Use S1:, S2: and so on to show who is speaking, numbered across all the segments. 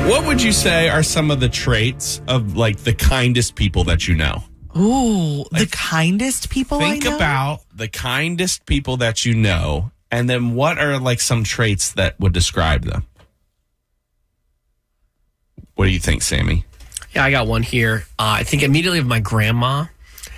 S1: What would you say are some of the traits of like the kindest people that you know?
S2: Ooh, the kindest people I know?
S1: Think about the kindest people that you know, and then what are like some traits that would describe them? What do you think, Sammy?
S3: Yeah, I got one here. I think immediately of my grandma.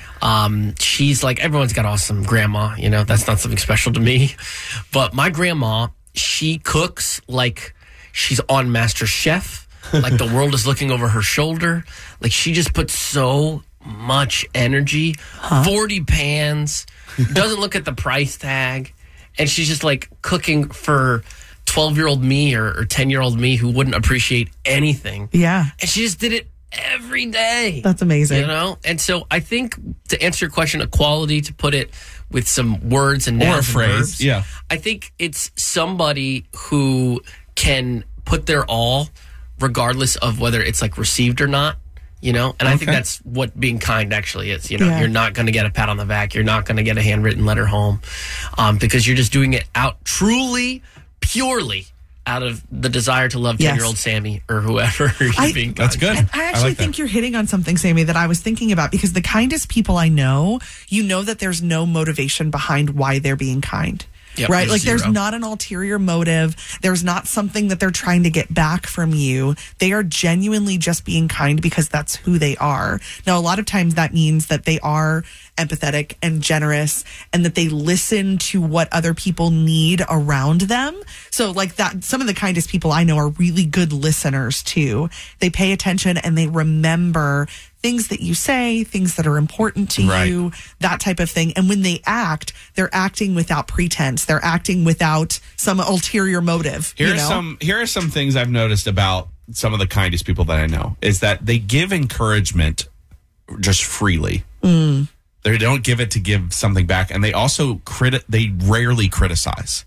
S3: She's like, everyone's got awesome grandma, you know, that's not something special to me. But my grandma, she cooks like she's on Master Chef, like the world is looking over her shoulder. Like she just puts so much energy, 40 pans, doesn't look at the price tag. And she's just like cooking for 12-year-old me or 10-year-old me who wouldn't appreciate anything.
S2: Yeah.
S3: And she just did it every day.
S2: That's amazing.
S3: You know? And so I think to answer your question, equality, to put it with some words and nouns
S1: Or a phrase,
S3: and verbs,
S1: yeah.
S3: I think it's somebody who can put their all regardless of whether it's like received or not, you know? And I think that's what being kind actually is, you know?
S2: Yeah.
S3: You're not going to get a pat on the back. You're not going to get a handwritten letter home because you're just doing it out truly, purely out of the desire to love 10-year-old Sammy or whoever you're being kind.
S1: That's good.
S2: And I actually think you're hitting on something, Sammy, that I was thinking about, because the kindest people I know, you know that there's no motivation behind why they're being kind.
S3: Yep,
S2: right? Like
S3: zero.
S2: there's not an ulterior motive. There's not something that they're trying to get back from you. They are genuinely just being kind because that's who they are. Now, a lot of times that means that they are empathetic and generous and that they listen to what other people need around them. So like that, some of the kindest people I know are really good listeners too. They pay attention and they remember things that you say, things that are important to you, that type of thing. And when they act, they're acting without pretense. They're acting without some ulterior motive.
S1: Here are some things I've noticed about some of the kindest people that I know is that they give encouragement just freely. They don't give it to give something back, and they also they rarely criticize.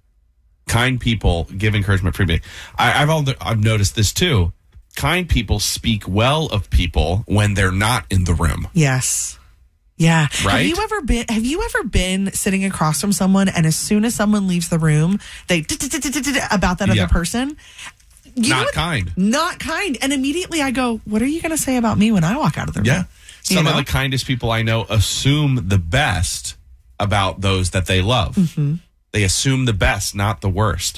S1: Kind people give encouragement freely. I've noticed this too. Kind people speak well of people when they're not in the room.
S2: Yes. Yeah.
S1: Right?
S2: Have you ever been sitting across from someone and as soon as someone leaves the room, they about that other person?
S1: Not kind.
S2: Not kind. And immediately I go, what are you going to say about me when I walk out of the room?
S1: Yeah. Some of the kindest people I know assume the best about those that they love. Mm-hmm. They assume the best, not the worst.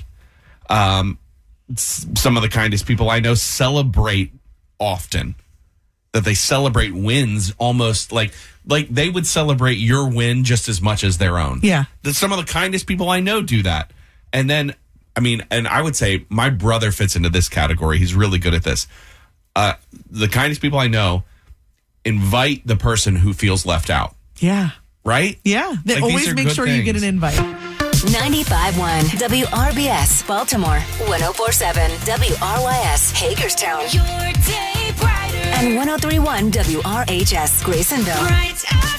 S1: Some of the kindest people I know celebrate often. That they celebrate wins almost like they would celebrate your win just as much as their own.
S2: Yeah.
S1: Some of the kindest people I know do that. And then, and I would say my brother fits into this category. He's really good at this. The kindest people I know invite the person who feels left out.
S2: Yeah.
S1: Right?
S2: Yeah. They always make sure you get an invite.
S4: 95.1 WRBS, Baltimore. 104.7 WRYS, Hagerstown. Your day brighter. And 103.1 WRHS, Grayson.